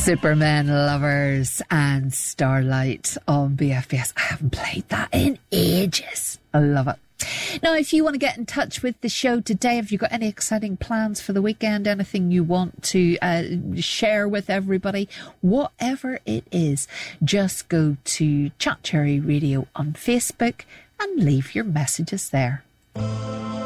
Superman Lovers and Starlight on BFBS. I haven't played that in ages. I love it. Now, if you want to get in touch with the show today, have you got any exciting plans for the weekend, anything you want to share with everybody, whatever it is, just go to Chat Cherry Radio on Facebook and leave your messages there.